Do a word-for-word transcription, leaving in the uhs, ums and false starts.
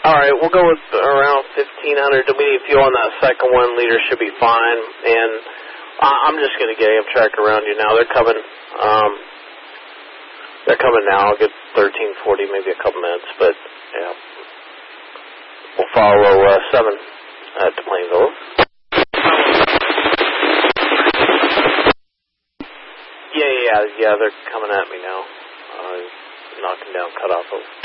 All right, we'll go with around fifteen hundred. We need fuel on that second one. Leader should be fine. And I'm just going to get Amtrak around you now. They're coming. Um, they're coming now. I'll get thirteen forty, maybe a couple minutes. But, yeah. We'll follow uh, seven at the Plainville. Yeah, yeah, yeah. They're coming at me now. Uh, knocking down cutoff.